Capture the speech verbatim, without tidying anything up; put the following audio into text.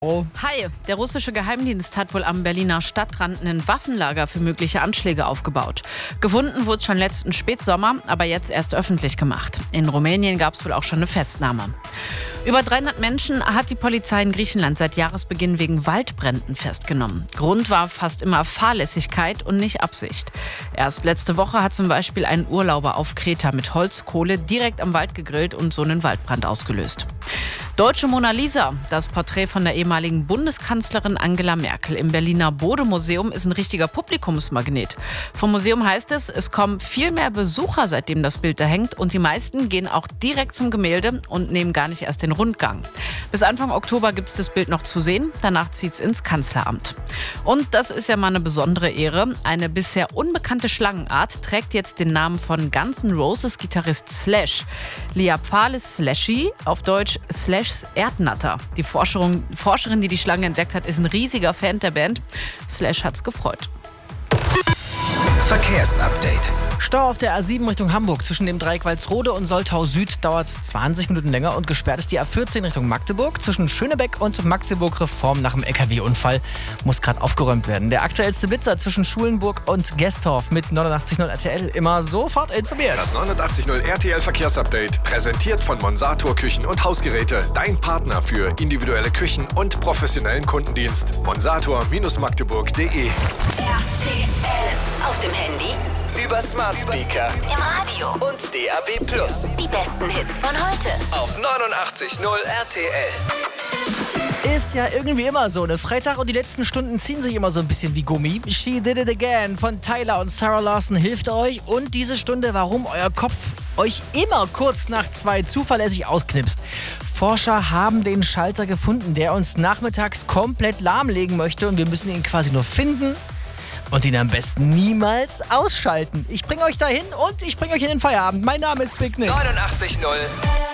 Oh. Hi, der russische Geheimdienst hat wohl am Berliner Stadtrand ein Waffenlager für mögliche Anschläge aufgebaut. Gefunden wurde es schon letzten Spätsommer, aber jetzt erst öffentlich gemacht. In Rumänien gab es wohl auch schon eine Festnahme. Über dreihundert Menschen hat die Polizei in Griechenland seit Jahresbeginn wegen Waldbränden festgenommen. Grund war fast immer Fahrlässigkeit und nicht Absicht. Erst letzte Woche hat zum Beispiel ein Urlauber auf Kreta mit Holzkohle direkt am Wald gegrillt und so einen Waldbrand ausgelöst. Deutsche Mona Lisa, das Porträt von der ehemaligen Bundeskanzlerin Angela Merkel im Berliner Bode-Museum, ist ein richtiger Publikumsmagnet. Vom Museum heißt es, es kommen viel mehr Besucher, seitdem das Bild da hängt, und die meisten gehen auch direkt zum Gemälde und nehmen gar nicht erst den Rundgang. Bis Anfang Oktober gibt es das Bild noch zu sehen, danach zieht es ins Kanzleramt. Und das ist ja mal eine besondere Ehre. Eine bisher unbekannte Schlangenart trägt jetzt den Namen von Guns N' Roses Gitarrist Slash. Liaphalis slashy, auf Deutsch Slash Erdnatter. Die Forscherin, Forscherin, die die Schlange entdeckt hat, ist ein riesiger Fan der Band. Slash hat's gefreut. Verkehrsupdate. Stau auf der A sieben Richtung Hamburg. Zwischen dem Dreieck Walsrode und Soltau Süd dauert es zwanzig Minuten länger und gesperrt ist die A vierzehn Richtung Magdeburg. Zwischen Schönebeck und Magdeburg Reform nach dem L K W-Unfall muss gerade aufgeräumt werden. Der aktuellste Blitzer zwischen Schulenburg und Gestorf mit neunundachtzig Komma null R T L immer sofort informiert. Das neunundachtzig Komma null R T L Verkehrsupdate, präsentiert von Monsator Küchen und Hausgeräte. Dein Partner für individuelle Küchen und professionellen Kundendienst. monsator Magdeburg punkt de. R T L auf dem Handy, Über Smart Speaker im Radio und D A B Plus. die besten Hits von heute. Auf neunundachtzig Komma null R T L. Ist ja irgendwie immer so, ne? Freitag und die letzten Stunden ziehen sich immer so ein bisschen wie Gummi. She Did It Again von Tyler und Sarah Larson hilft euch. Und diese Stunde, warum euer Kopf euch immer kurz nach zwei zuverlässig ausknipst. Forscher haben den Schalter gefunden, der uns nachmittags komplett lahmlegen möchte. Und wir müssen ihn quasi nur finden und ihn am besten niemals ausschalten. Ich bringe euch dahin und ich bringe euch in den Feierabend. Mein Name ist Big Nick. neunundachtzig Komma null